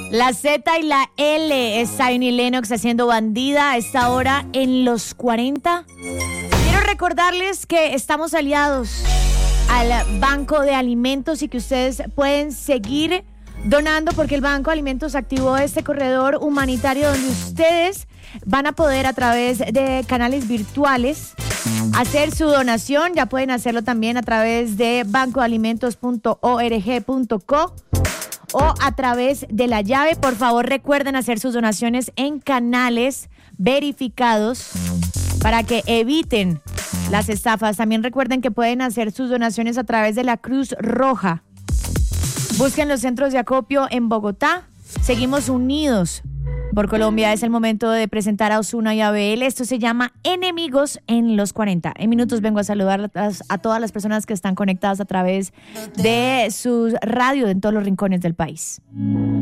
La Z y la L es Zion y Lennox haciendo Bandida a esta hora en los 40. Quiero recordarles que estamos aliados al Banco de Alimentos y que ustedes pueden seguir donando porque el Banco de Alimentos activó este corredor humanitario donde ustedes van a poder a través de canales virtuales hacer su donación. Ya pueden hacerlo también a través de bancodealimentos.org.co o a través de la llave. Por favor, recuerden hacer sus donaciones en canales verificados para que eviten las estafas. También recuerden que pueden hacer sus donaciones a través de la Cruz Roja. Busquen los centros de acopio en Bogotá. Seguimos unidos por Colombia. Es el momento de presentar a Ozuna y a Abel. Esto se llama Enemigos en los 40. En minutos vengo a saludar a todas las personas que están conectadas a través de su radio en todos los rincones del país.